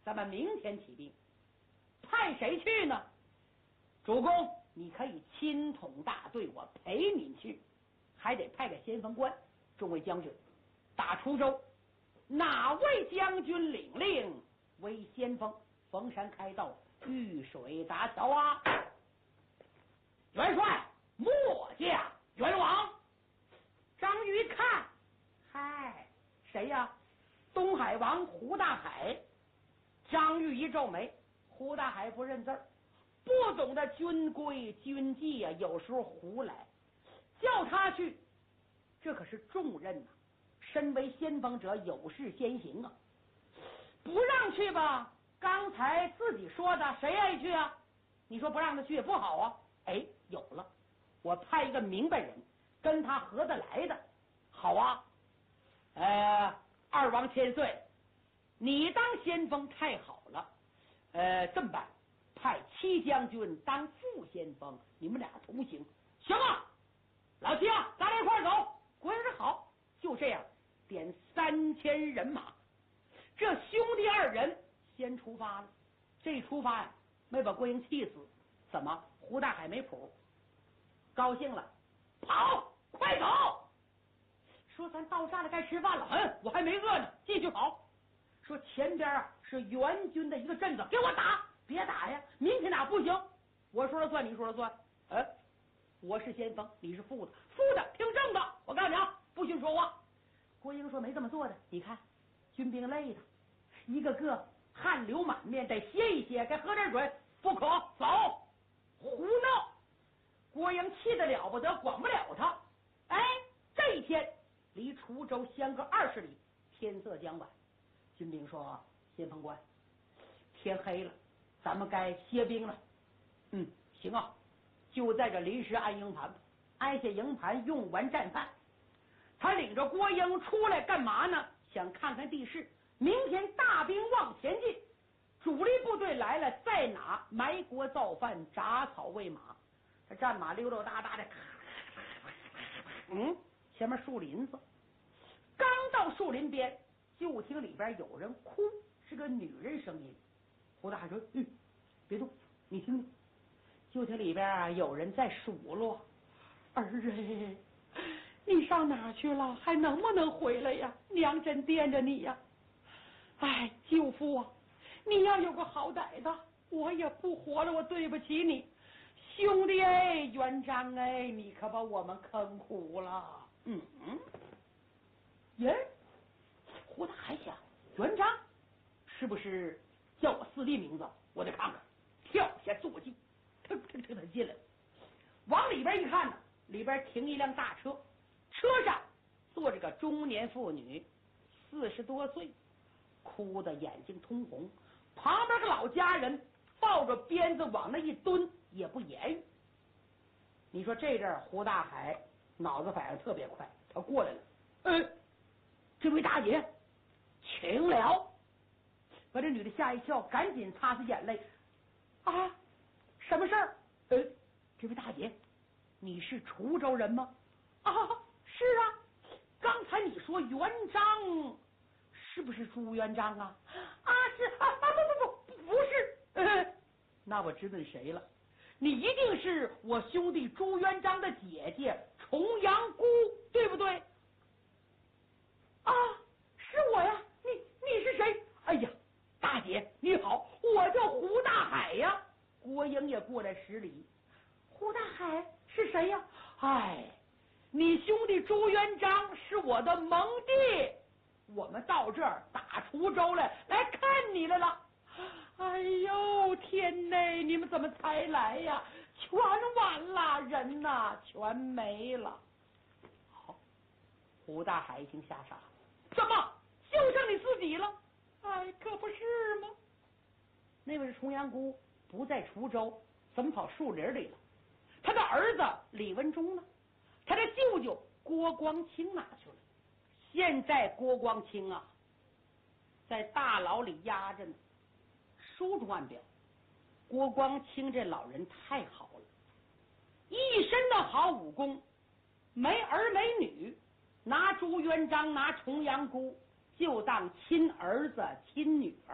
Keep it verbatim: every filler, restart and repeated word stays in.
咱们明天起兵，派谁去呢？主公，你可以亲统大队，我陪您去，还得派个先锋官。众位将军，打滁州，哪位将军领令为先锋？逢山开道，遇水搭桥啊！元帅，末将元王。张瑜看，嗨，谁呀？东海王胡大海。张玉一皱眉，胡大海不认字儿，不懂得军规军纪啊，有时候胡来，叫他去，这可是重任呐、啊。身为先锋者，有事先行啊，不让去吧？刚才自己说的，谁愿意去啊？你说不让他去也不好啊。哎，有了，我派一个明白人，跟他合得来的，好啊。呃，二王千岁，你当先锋太好了。呃，这么办，派七将军当副先锋，你们俩同行，行啊？老七啊，咱俩一块儿走。国人说好，就这样，点三千人马，这兄弟二人先出发了。这一出发呀，没把郭英气死。怎么？胡大海没谱，高兴了，跑，快走！说咱到站了，该吃饭了。嗯，我还没饿呢，继续跑。说前边啊是援军的一个阵子，给我打！别打呀，明天打不行。我说了算，你说了算。嗯，我是先锋，你是副的，副的听正的。我告诉你啊，不许说话。郭英说没这么做的，你看军兵累的，一个个汗流满面，得歇一歇，该喝点水。不可走，胡闹！郭英气得了不得，管不了他。哎，这一天离滁州相隔二十里，天色将晚。军兵说：“先锋官，天黑了，咱们该歇兵了。”嗯，行啊，就在这临时安营盘，安下营盘，用完战饭。他领着郭英出来干嘛呢？想看看地势，明天大兵往前进，主力部队来了，在哪埋锅造饭，铡草喂马。他战马溜溜达达的，嗯，前面树林子，刚到树林边，就听里边有人哭，是个女人声音。胡大海说：“嗯，别动，你听听。”就听里边啊有人在数落：“儿哎，你上哪去了？还能不能回来呀？娘真惦着你呀！哎，舅父啊，你要有个好歹的，我也不活了，我对不起你。兄弟哎，元璋哎，你可把我们坑苦了。”嗯嗯，耶，胡大海想，元璋是不是叫我四弟名字？我得看看。跳下坐骑，腾腾腾腾进来，往里边一看呢，里边停一辆大车，车上坐着个中年妇女，四十多岁，哭得眼睛通红，旁边个老家人抱着鞭子往那一蹲，也不言语。你说这阵儿胡大海脑子反应特别快，他过来了，嗯，这位大姐，请了。把这女的吓一跳，赶紧擦擦眼泪。啊，什么事儿？呃，这位大姐，你是滁州人吗？啊，是啊。刚才你说元璋，是不是朱元璋啊？啊，是啊啊，不不不，不是。呃，那我知道你谁了，你一定是我兄弟朱元璋的姐姐重阳姑，对不对？啊，是我呀。你你是谁？哎呀，大姐你好，我叫胡大海呀。郭英也过来十里。胡大海是谁呀？哎，你兄弟朱元璋是我的盟弟，我们到这儿打滁州来，来看你来了。哎呦天哪，你们怎么才来呀？全完了，人呐全没了。好，胡大海已经吓傻了。怎么就剩你自己了？哎，可不是吗？那位是重阳姑，不在滁州，怎么跑树林里了？他的儿子李文忠呢？他的舅舅郭光清哪去了？现在郭光清啊，在大牢里压着呢。书中暗表，郭光清这老人太好了，一身的好武功，没儿没女，拿朱元璋拿重阳姑就当亲儿子亲女儿。